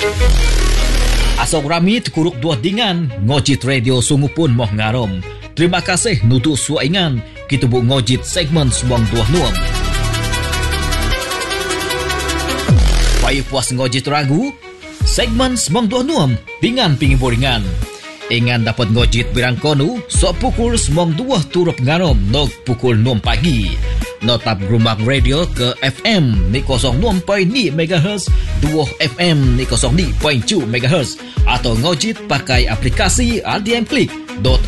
Asok rami terkuruk dua dingan, ngojit radio sungguh pun moh ngarom. Terima kasih nutuk suaingan, kita bu ngojit segmen semong dua nuam. Payah puas ngojit ragu, segmen semong dua nuam, dengan pingin boringan. Ingan dapat ngojit birang konu, sok pukul semong dua turut ngarom, nok pukul 6 pagi. Notap rumah radio ke FM ni 06.2 MHz, 2 FM ni 02.2 MHz atau ngojit pakai aplikasi RDM Click.